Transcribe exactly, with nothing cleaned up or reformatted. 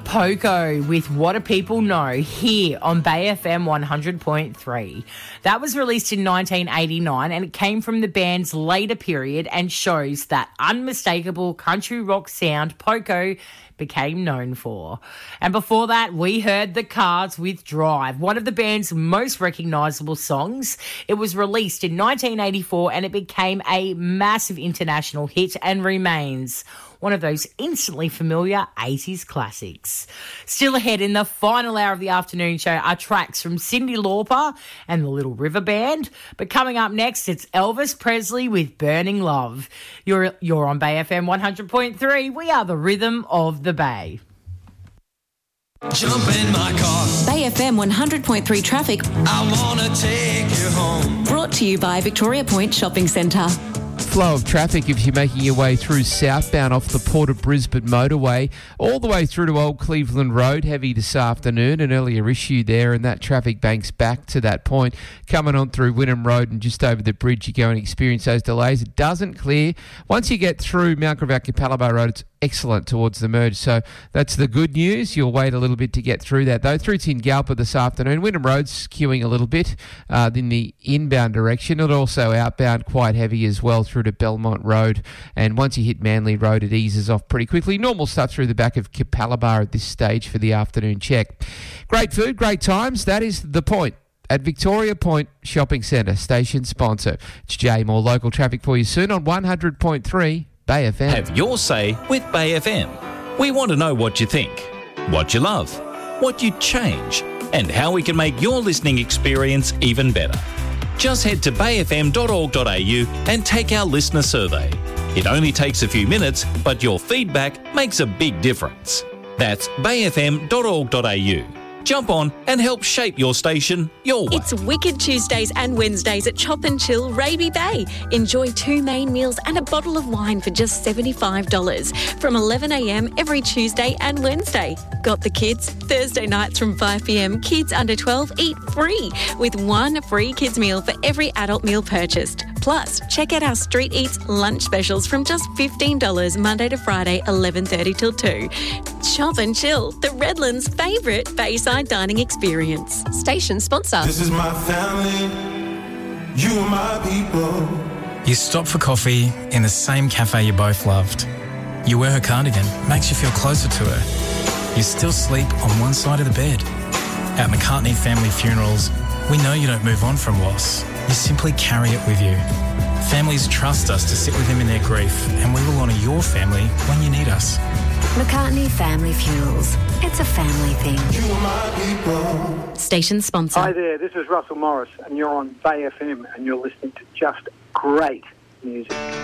Poco with What Do People Know here on Bay F M one hundred point three. That was released in nineteen eighty-nine and it came from the band's later period and shows that unmistakable country rock sound Poco became known for. And before that, we heard The Cars with Drive, one of the band's most recognisable songs. It was released in nineteen eighty-four and it became a massive international hit and remains one of those instantly familiar eighties classics. Still ahead in the final hour of the afternoon show are tracks from Cyndi Lauper and the Little River Band. But coming up next, it's Elvis Presley with Burning Love. You're, you're on Bay F M one hundred point three. We are the rhythm of the Bay. Jump in my car. Bay F M one hundred point three traffic. I want to take you home. Brought to you by Victoria Point Shopping Centre. Flow of traffic if you're making your way through southbound off the Port of Brisbane motorway all the way through to Old Cleveland Road, heavy this afternoon, an earlier issue there, and that traffic banks back to that point. Coming on through Wynnum Road and just over the bridge, you go and experience those delays. It doesn't clear. Once you get through Mount Gravatt-Capalaba Road, it's excellent towards the merge, so that's the good news. You'll wait a little bit to get through that though. Through to Ingalpa this afternoon, Wynnum Road's queuing a little bit uh, in the inbound direction, and also outbound quite heavy as well through to Belmont Road, and once you hit Manly Road it eases off pretty quickly. Normal stuff through the back of Capalaba at this stage for the afternoon check. Great food, great times, that is the point at Victoria Point Shopping Centre, station sponsor. It's Jay, more local traffic for you soon on one hundred point three Bay F M. Have your say with Bay F M. We want to know what you think, what you love, what you'd change, and how we can make your listening experience even better. Just head to bay f m dot org dot a u and take our listener survey. It only takes a few minutes, but your feedback makes a big difference. That's bay f m dot org dot a u. Jump on and help shape your station your way. It's Wicked Tuesdays and Wednesdays at Chop and Chill Raby Bay. Enjoy two main meals and a bottle of wine for just seventy-five dollars from eleven a m every Tuesday and Wednesday. Got the kids? Thursday nights from five p m, kids under twelve eat free with one free kids meal for every adult meal purchased. Plus, check out our Street Eats lunch specials from just fifteen dollars Monday to Friday, eleven thirty till two. Chop and Chill, the Redlands' favourite Bayside dining experience. Station sponsor. This is my family. You are my people. You stop for coffee in the same cafe you both loved. You wear her cardigan, makes you feel closer to her. You still sleep on one side of the bed. At McCartney Family Funerals, we know you don't move on from loss. You simply carry it with you. Families trust us to sit with them in their grief, and we will honour your family when you need us. McCartney Family Funerals. It's a family thing. You are my people. Station sponsor. Hi there, this is Russell Morris, and you're on Bay F M, and you're listening to just great music.